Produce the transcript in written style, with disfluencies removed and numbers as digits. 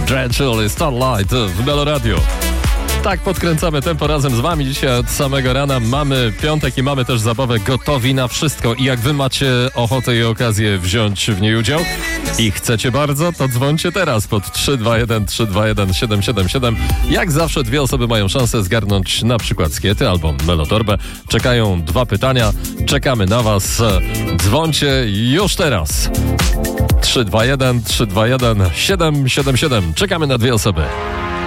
Dreadful Starlight w Melo Radio. Tak podkręcamy tempo razem z wami dzisiaj od samego rana. Mamy piątek i mamy też zabawę Gotowi na wszystko. I jak wy macie ochotę i okazję wziąć w niej udział i chcecie bardzo, to dzwońcie teraz pod 321 321 777. Jak zawsze dwie osoby mają szansę zgarnąć na przykład skiety albo melotorbę. Czekają dwa pytania. Czekamy na was. Dzwońcie już teraz. 321 321 777. Czekamy na dwie osoby.